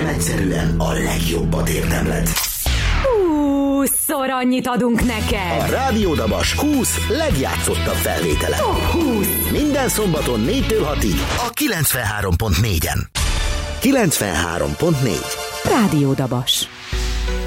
egyszerűen a legjobbat érdemled. 20-szor annyit adunk neked! A Rádió Dabas 20 legjátszottabb felvétele. Top 20! Minden szombaton 4-től 6-ig a 93.4-en. 93.4 Rádió Dabas.